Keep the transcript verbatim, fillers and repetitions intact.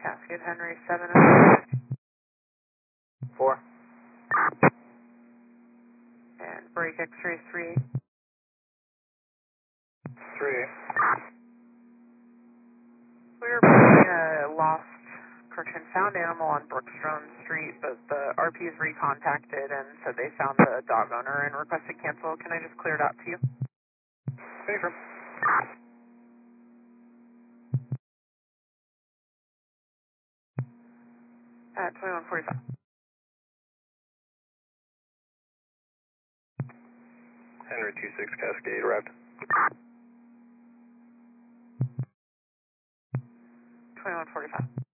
Cascade Henry seven oh Four. and break X-ray three. Three. We were putting a lost search and found animal on Brookstone Street, but the R Ps recontacted and said they found the dog owner and requested cancel. Can I just clear it out to you? Paper. At twenty-one forty-five. Henry two six Cascade arrived. twenty-one forty-five.